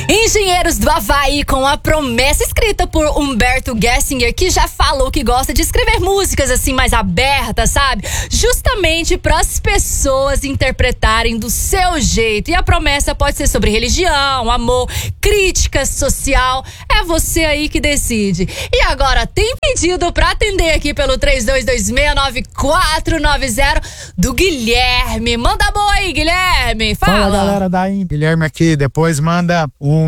Engenheiros do Havaí, com a promessa escrita por Humberto Gessinger, que já falou que gosta de escrever músicas assim mais abertas, sabe? Justamente para as pessoas interpretarem do seu jeito. E a promessa pode ser sobre religião, amor, crítica social. É você aí que decide. E agora tem pedido para atender aqui pelo 32269490 do Guilherme. Manda boi, Guilherme. Fala, galera da Guilherme aqui. Depois manda um